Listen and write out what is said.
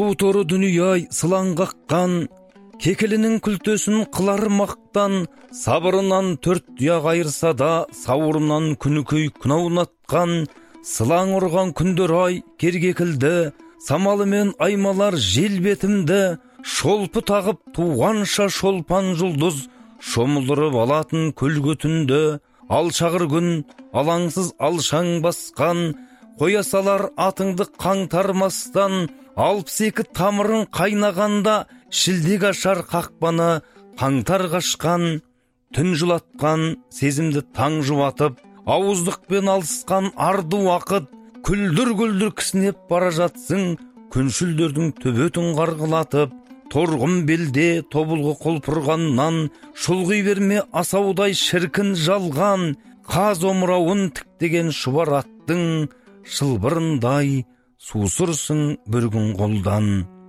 Утору дүнүй-ай сылаң қаққан, кекілінің күлтесін қылар мақтан, сабырынан төрт тұяқ айырса да, сауырынан күнікөй күн аунатқан, сылаң ұрған күндер ай кергекілді, самалымен аймалар жел бетімді, шолпы тағып туғанша шолпан жұлдыз, шомылдырып алатын көлге түнді, алшағыр күн алаңсыз алшаң басқан, қоя салар атыңды қаңтармастан, 62 тамырын қайнағанда, шілдек ашар қақпаны қаңтар қашқан, түн жылатқан сезімді таң жұбатып, ауыздықпен алысқан арды уақыт, күлдір-күлдір кісінеп бара жатсың, күншілдердің төбетін қарғылатып, торғын белде тобылғы құлпырғаннан, шұлғи берме асаудай шіркін жалған, қаз омырауын тіктеген шұбар аттың, шылбырындай сусырсың бір күн қолдан.